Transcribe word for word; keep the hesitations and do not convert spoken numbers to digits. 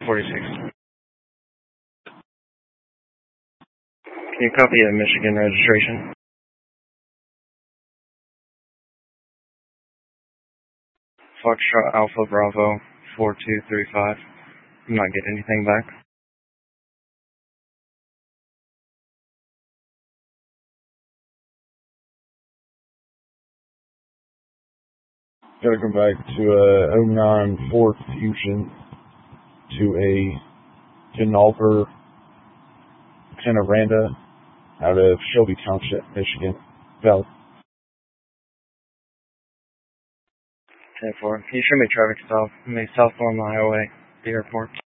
forty-six. Can you copy a Michigan registration? Foxtrot Alpha Bravo four two three five. I'm not getting anything back. Gotta go back to a oh nine Ford Fusion to a Denalver Panoranda out of Shelby Township, Michigan. Valid. ten four. Can you show me traffic stop? I'm southbound on the highway, the airport.